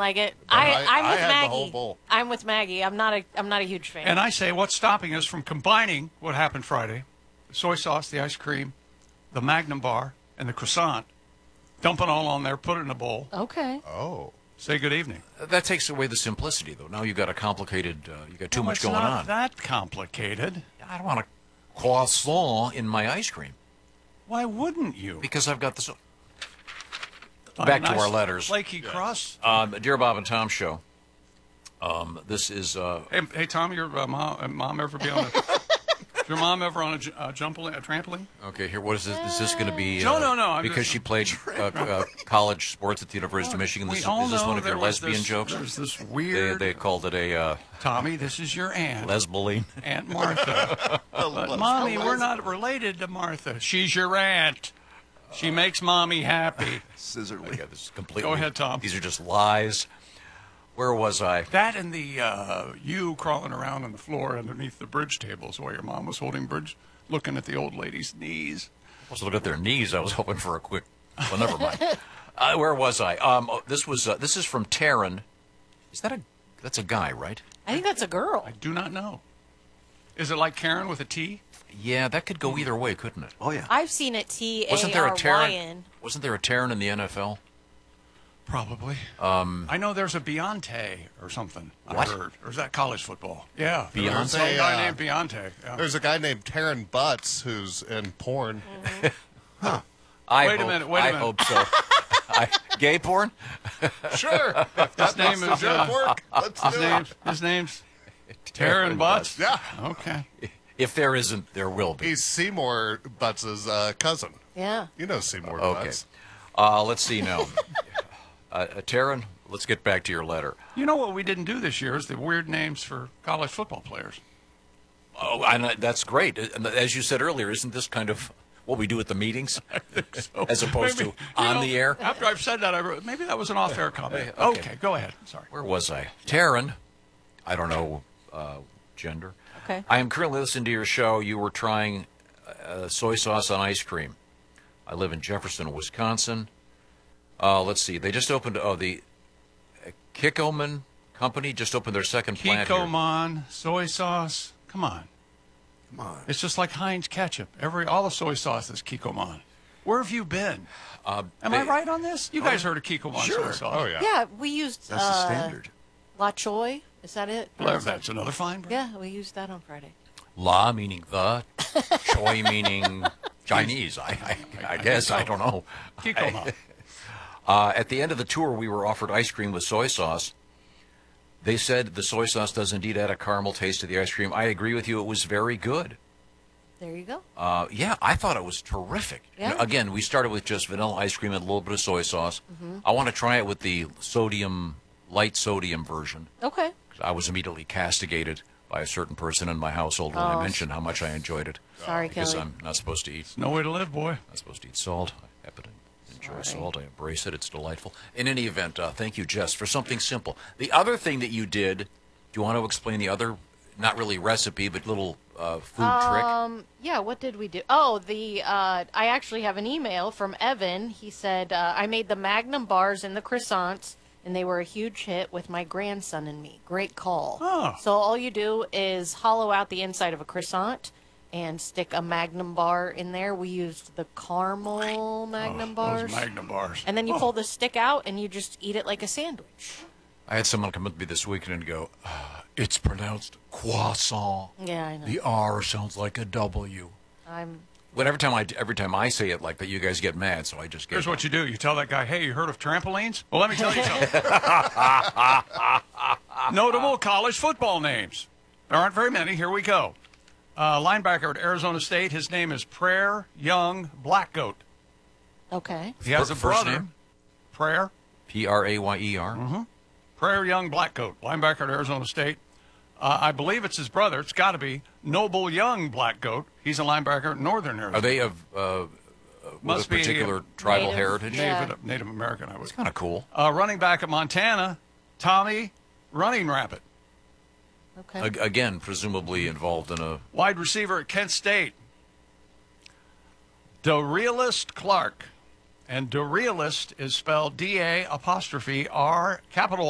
like it. I I'm with had the Maggie. whole bowl. I'm with Maggie. I'm not a huge fan. And I say, what's stopping us from combining what happened Friday, the soy sauce, the ice cream, the Magnum bar, and the croissant, dump it all on there, put it in a bowl, Okay. Oh. say good evening. That takes away the simplicity, though. Now you've got a complicated, you got too much It's going not on. that complicated. I don't want a croissant in my ice cream Why wouldn't you? because I've got this. Find Back a to nice our letters. Flaky crust. Dear Bob and Tom show, this is... Hey, Tom, your mom ever be on a... Is your mom ever on a trampoline? Okay, here, what is this? Is this going to be... No. I'm because just- she played college sports at the University of Michigan. We Is all this know one of your there was lesbian this- jokes? There's this weird... They called it a Tommy, this is your aunt. lesboline. Aunt Martha. But, Mommy, we're not related to Martha. She's your aunt. She makes Mommy happy. Scissorly. Yeah, this is completely... Go ahead, Tom. These are just lies. Where was I? That and the you crawling around on the floor underneath the bridge tables while your mom was holding bridge, looking at the old lady's knees. I was looking at their knees. I was hoping for a quick... Well, never mind. Where was I? This is from Taryn. Is that that's a guy, right? I think that's a girl. I do not know. Is it like Karen with a T? Yeah, that could go either way, couldn't it? Oh, yeah. I've seen it Wasn't there a Taryn? Taryn? Wasn't there a Taryn in the NFL? Probably. I know there's a Beyonce or something. What? I heard. Or is that college football? Yeah. Beyonce? There's some guy named Beyonce. Yeah. There's a guy named Taryn Butts who's in porn. Wait a minute. I hope so. Gay porn? Sure. His name is Let's do it. his name's Taryn Butts. Yeah. Okay. If there isn't, there will be. He's Seymour Butts' cousin. Yeah. You know Seymour Okay. Butts. Let's see now. Taryn, let's get back to your letter. You know what we didn't do this year is the weird names for college football players. Oh, and that's great. And as you said earlier, isn't this kind of what we do at the meetings? So As opposed maybe, to on the air? After I've said that, I wrote, maybe that was an off-air comment. Okay. Okay, go ahead. Sorry. Where was I? Taryn, I don't know gender. Okay. I am currently listening to your show. You were trying soy sauce on ice cream. I live in Jefferson, Wisconsin. Let's see. They just opened, the Kikkoman Company just opened their second plant here. Kikkoman, soy sauce. Come on. Come on. It's just like Heinz ketchup. All the soy sauce is Kikkoman. Where have you been? Am I right on this? You guys heard of Kikkoman soy sauce. Oh, yeah. Yeah, we used That's the standard. La Choy. Is that it? Well, that's another fine brand. Yeah, we used that on Friday. La meaning the, Choi meaning Chinese. I guess. I don't know. Kikkoman. At the end of the tour, we were offered ice cream with soy sauce. They said the soy sauce does indeed add a caramel taste to the ice cream. I agree with you. It was very good. There you go. Yeah, I thought it was terrific. Yeah. You know, again, we started with just vanilla ice cream and a little bit of soy sauce. I want to try it with the light sodium version. Okay. I was immediately castigated by a certain person in my household when I mentioned how much I enjoyed it. Sorry, Because Kelly. I'm not supposed to eat. No way to live, boy. Not supposed to eat salt. I happen to enjoy salt. I embrace it. It's delightful. In any event, thank you, Jess, for something simple. The other thing that you did, do you want to explain the other, not really recipe, but little food trick? Yeah, what did we do? Oh, I actually have an email from Evan. He said, I made the Magnum bars and the croissants, and they were a huge hit with my grandson and me. Great call. Oh. So all you do is hollow out the inside of a croissant and stick a Magnum bar in there. We used the caramel Magnum bars. Those Magnum bars. And then you pull the stick out and you just eat it like a sandwich. I had someone come up to me this weekend and go, it's pronounced croissant. Yeah, I know. The R sounds like a W. But every time I say it like that, you guys get mad, so I just get Here's what you do. You tell that guy, hey, you heard of trampolines? Well, let me tell you something. Notable college football names. There aren't very many. Here we go. Linebacker at Arizona State. His name is Prayer Young Blackgoat. Okay. He has a First brother. name? Prayer. Prayer. Prayer Young Blackgoat. Linebacker at Arizona State. I believe it's his brother. It's got to be Noble Young Blackgoat. He's a linebacker at Northern Arizona. Are they of with Must a be particular tribal Native. heritage? Yeah. Native American, I would. It's kind of cool. Running back at Montana, Tommy Running Rabbit. Okay. Again, presumably involved in a... Wide receiver at Kent State, DeRealist Clark. And DeRealist is spelled D-A apostrophe R capital